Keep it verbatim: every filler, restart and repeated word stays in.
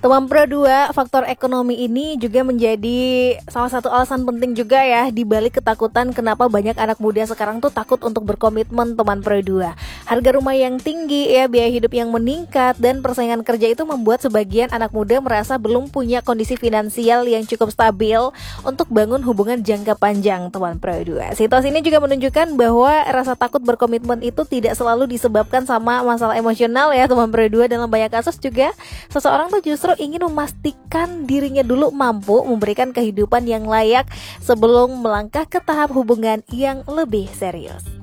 Teman Pro dua, faktor ekonomi ini juga menjadi salah satu alasan penting juga ya di balik ketakutan kenapa banyak anak muda sekarang tuh takut untuk berkomitmen teman Pro dua. Harga rumah yang tinggi ya, biaya hidup yang meningkat dan persaingan kerja itu membuat sebagian anak muda merasa belum punya kondisi finansial yang cukup stabil untuk bangun hubungan jangka panjang teman Pro dua. Situasi ini juga menunjukkan bahwa rasa takut berkomitmen itu tidak selalu disebabkan sama masalah emosional ya teman Pro dua. Dalam banyak kasus juga seseorang tuh justru ingin memastikan dirinya dulu mampu memberikan kehidupan yang layak sebelum melangkah ke tahap hubungan yang lebih serius.